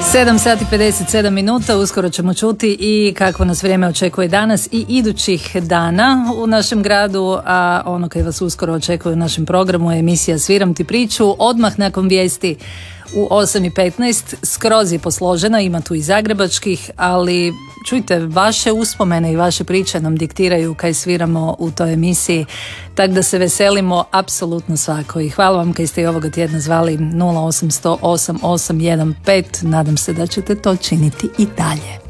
7 sati 57 minuta, uskoro ćemo čuti i kakvo nas vrijeme očekuje danas i idućih dana u našem gradu, a ono kaj vas uskoro očekuje u našem programu je emisija Sviram ti priču, odmah nakon vijesti u 8:15, skroz je posložena, ima tu i zagrebačkih, ali čujte, vaše uspomene i vaše priče nam diktiraju kaj sviramo u toj emisiji, tako da se veselimo apsolutno svako i hvala vam kaj ste i ovoga tjedna zvali 0800 8815, nadam se da ćete to činiti i dalje.